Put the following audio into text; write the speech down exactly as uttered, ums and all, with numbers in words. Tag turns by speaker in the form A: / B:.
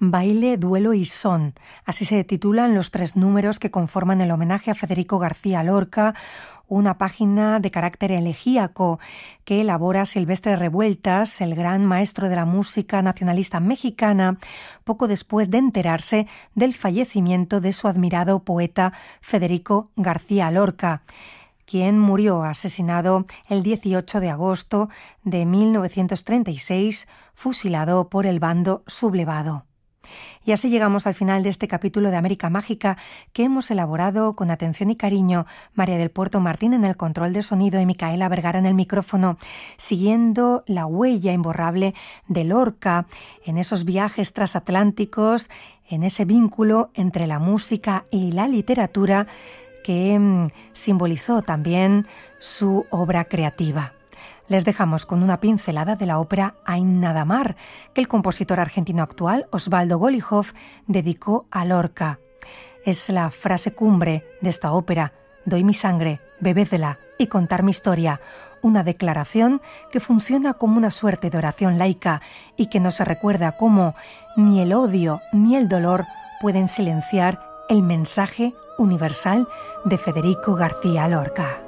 A: Baile, duelo y son. Así se titulan los tres números que conforman el homenaje a Federico García Lorca, una página de carácter elegíaco que elabora Silvestre Revueltas, el gran maestro de la música nacionalista mexicana, poco después de enterarse del fallecimiento de su admirado poeta Federico García Lorca, quien murió asesinado el dieciocho de agosto de mil novecientos treinta y seis, fusilado por el bando sublevado. Y así llegamos al final de este capítulo de América Mágica que hemos elaborado con atención y cariño María del Puerto Martín en el control de sonido y Micaela Vergara en el micrófono, siguiendo la huella imborrable de Lorca en esos viajes transatlánticos, en ese vínculo entre la música y la literatura que mmm, simbolizó también su obra creativa. Les dejamos con una pincelada de la ópera Ain Nada Mar, que el compositor argentino actual, Osvaldo Golijov, dedicó a Lorca. Es la frase cumbre de esta ópera: doy mi sangre, bebédela y contar mi historia, una declaración que funciona como una suerte de oración laica y que nos recuerda cómo ni el odio ni el dolor pueden silenciar el mensaje universal de Federico García Lorca.